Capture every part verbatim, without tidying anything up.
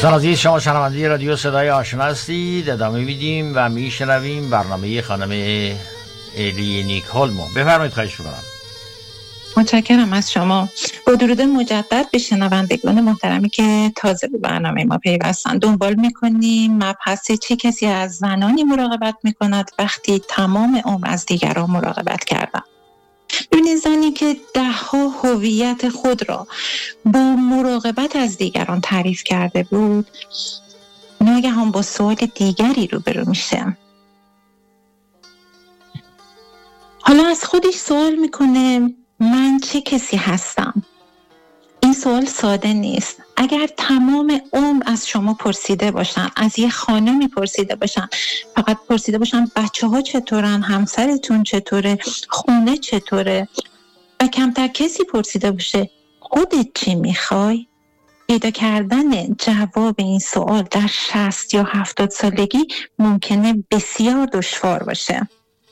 دوستان عزیز، شما شنونده رادیو صدای آشنا هستید. ادامه میدیم و میشنویم برنامه خانم الی نیکولمو. بفرمایید، خواهش می‌کنم. متشکرم از شما. با درود مجدد به شنوندگان محترمی که تازه به برنامه ما پیوستن. دنبال میکنیم مبحث چه کسی از زنانی مراقبت میکند وقتی تمام عمر از دیگران مراقبت کردن. ببینید، زنی که دهها هویت خود را با مراقبت از دیگران تعریف کرده بود، ناگهان با سوال دیگری روبرو میشه. حالا از خودش سوال میکنه من چه کسی هستم؟ این سوال ساده نیست. اگر تمام عمر از شما پرسیده باشن، از یه خانمی پرسیده باشن، فقط پرسیده باشن بچه ها چطورن، همسرتون چطوره، خونه چطوره، و کمتر کسی پرسیده باشه خودت چی میخوای، پیدا کردن جواب این سوال در شصت یا هفتاد سالگی ممکنه بسیار دشوار باشه.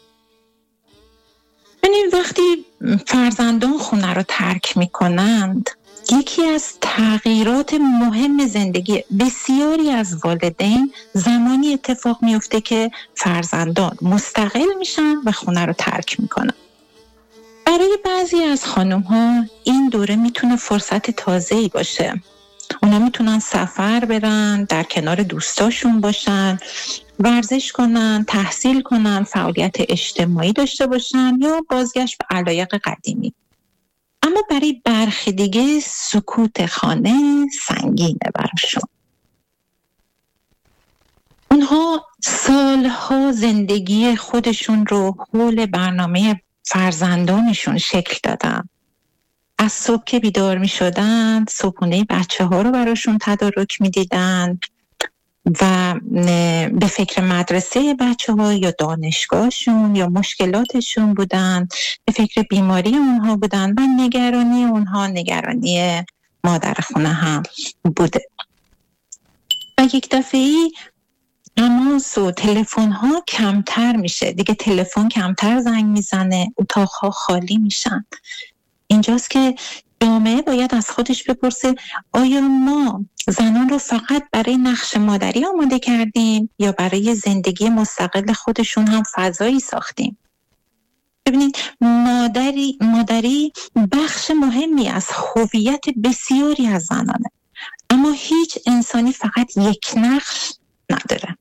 ببینید، وقتی فرزندان خونه رو ترک میکنند، یکی از تغییرات مهم زندگی بسیاری از والدین زمانی اتفاق میفته که فرزندان مستقل میشن و خونه رو ترک میکنن. برای بعضی از خانم ها این دوره میتونه فرصت تازه‌ای باشه. اونا میتونن سفر برن، در کنار دوستاشون باشن، ورزش کنن، تحصیل کنن، فعالیت اجتماعی داشته باشن یا بازگشت به علایق قدیمی. اما برای برخی دیگه سکوت خانه سنگینه براشون. اونها سالها زندگی خودشون رو حول برنامه فرزندانشون شکل دادن. از صبح که بیدار می شدن صبحونه بچه ها رو براشون تدارک می دیدن و به فکر مدرسه بچه ها یا دانشگاهشون یا مشکلاتشون بودن، به فکر بیماری اونها بودن و نگرانی اونها نگرانی مادر خونه هم بوده. و یک دفعه‌ای تماس و تلفن ها کمتر میشه، دیگه تلفن کمتر زنگ میزنه، اتاقها خالی میشن. اینجاست که جامعه باید از خودش بپرسه آیا ما زنان رو فقط برای نقش مادری آماده کردیم یا برای زندگی مستقل خودشون هم فضایی ساختیم؟ ببینید، مادری مادری بخش مهمی از هویت بسیاری از زنانه، اما هیچ انسانی فقط یک نقش نداره.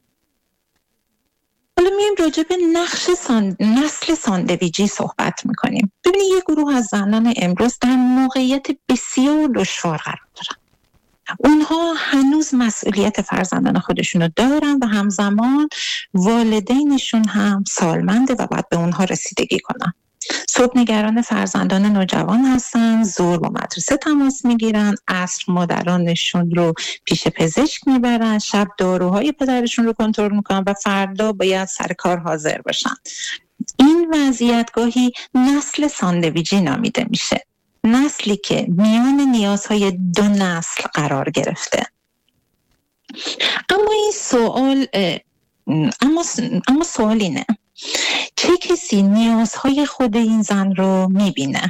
حالا میایم راجع به نقش سان... نسل ساندویجی صحبت میکنیم. ببینید، یک گروه از زنان امروز در موقعیت بسیار دشوار قرار دارن. اونها هنوز مسئولیت فرزندان خودشون رو دارن و همزمان والدینشون هم سالمنده و باید به اونها رسیدگی کنن. صبح نگران فرزندان نوجوان هستن، ظهر با مدرسه تماس میگیرن، عصر مادرانشون رو پیش پزشک میبرن، شب داروهای پدرشون رو کنترل میکنن و فردا باید سر کار حاضر باشن. این وضعیت گاهی نسل ساندویجی نامیده میشه، نسلی که میان نیازهای دو نسل قرار گرفته. اما این سوال اما اما سوال اینه، چه کسی نیازهای خود این زن رو میبینه؟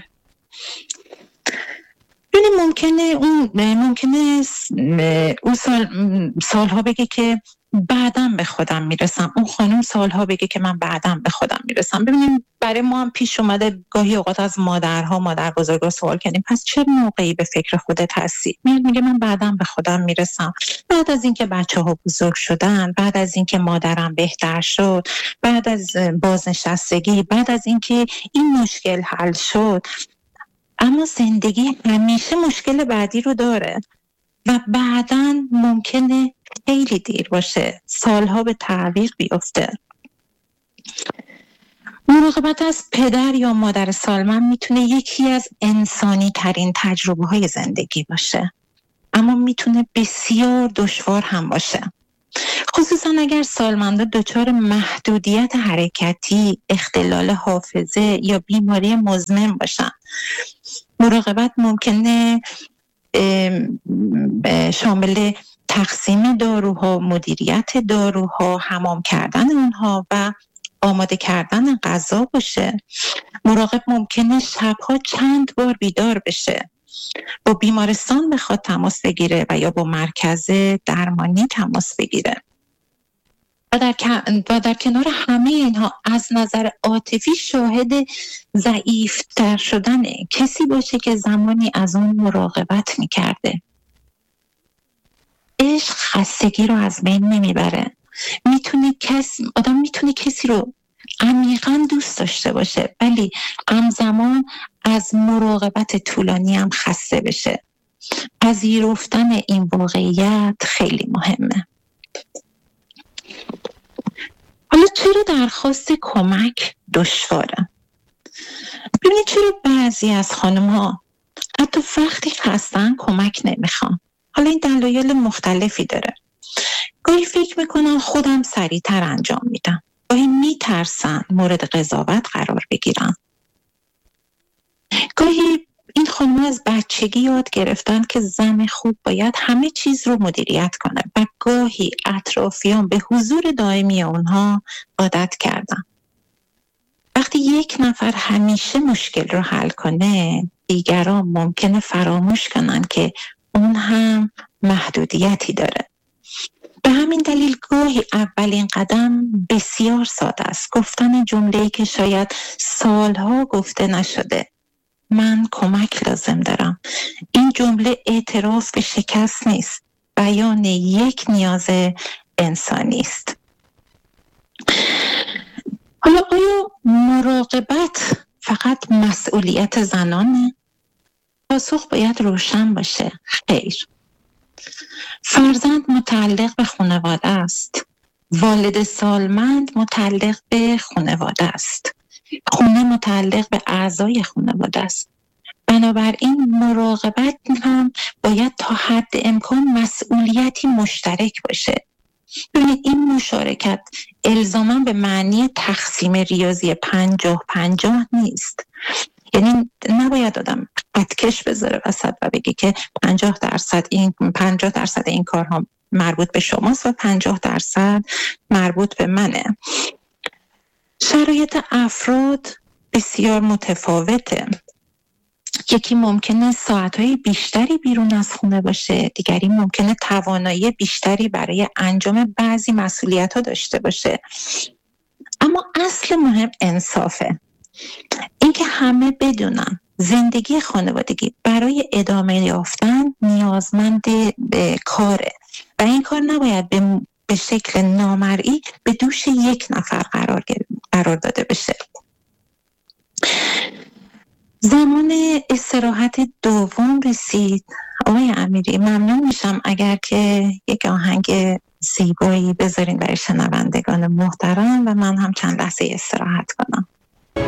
یعنی ممکنه اون ممکنه اون سال سالها بگه که بعدم به خودم میرسم، اون خانم سالها بگه که من بعدم به خودم میرسم. ببینیم، برای ما هم پیش اومده گاهی اوقات از مادرها، مادر بزرگا سوال کردیم پس چه موقعی به فکر خودت هستی؟ میاد میگه من بعدم به خودم میرسم، بعد از اینکه بچه‌ها بزرگ شدن، بعد از اینکه مادرم بهتر شد، بعد از بازنشستگی، بعد از اینکه این مشکل حل شد. اما زندگی همیشه مشکل بعدی رو داره و بعداً ممکنه خیلی دیر باشه، سالها به تعویق بیفته. مراقبت از پدر یا مادر سالمند میتونه یکی از انسانی ترین تجربه های زندگی باشه، اما میتونه بسیار دشوار هم باشه، خصوصا اگر سالمندا دچار محدودیت حرکتی، اختلال حافظه یا بیماری مزمن باشن. مراقبت ممکنه شامل تقسیم داروها، مدیریت داروها، حمام کردن اونها و آماده کردن غذا باشه. مراقب ممکنه شبها چند بار بیدار بشه با بیمارستان بخواد تماس بگیره و یا با مرکز درمانی تماس بگیره. و در, و در کنار همه اینها از نظر عاطفی شاهد ضعیفتر شدن کسی باشه که زمانی از اون مراقبت میکرده. عشق خستگی رو از بین نمیبره. میتونه کس آدم میتونه کسی رو عمیقاً دوست داشته باشه ولی همزمان از مراقبت طولانی هم خسته بشه. پذیرفتن این واقعیت خیلی مهمه. حالا چرا درخواست کمک دشواره؟ ببینید چرا بعضی از خانم‌ها حتی وقتی خستن کمک نمیخوان. حالا این دلایل مختلفی داره. گاهی فکر میکنن خودم سریعتر انجام میدم. گاهی میترسن مورد قضاوت قرار بگیرن. گاهی این خانم‌ها از بچگی یاد گرفتن که زن خوب باید همه چیز رو مدیریت کنه و گاهی اطرافیان به حضور دائمی اونها عادت کردن. وقتی یک نفر همیشه مشکل رو حل کنه، دیگران ممکنه فراموش کنن که اون هم محدودیتی داره. به همین دلیل گاهی اولین قدم بسیار ساده است. گفتن جمله‌ای که شاید سالها گفته نشده. من کمک لازم دارم. این جمله اعتراف به شکست نیست. بیان یک نیاز انسانی است. حالا آیا مراقبت فقط مسئولیت زنانه؟ پاسخ باید روشن باشه. خیر. فرزند متعلق به خانواده است. والد سالمند متعلق به خانواده است. خونه متعلق به اعضای خانواده است. بنابراین مراقبت هم باید تا حد امکان مسئولیتی مشترک باشه. ببینید این مشارکت الزاما به معنی تقسیم ریاضی پنجاه پنجاه نیست. یعنی نباید آدم خطکش بذاره وسط و بگه که پنجاه درصد این پنجاه درصد این کارها مربوط به شماست و پنجاه درصد مربوط به منه. شرایط افراد بسیار متفاوته. یکی ممکنه ساعتهای بیشتری بیرون از خونه باشه، دیگری ممکنه توانایی بیشتری برای انجام بعضی مسئولیت‌ها داشته باشه. اما اصل مهم انصافه. اینکه همه بدونن زندگی خانوادگی برای ادامه یافتن نیازمند به کاره و این کار نباید به به شکل نامرئی به دوش یک نفر قرار قرار داده بشه. زمان استراحت دوم رسید. آقای امیری ممنون میشم اگر که یک آهنگ زیبایی بذارین برای شنوندگان محترم و من هم چند لحظه استراحت کنم.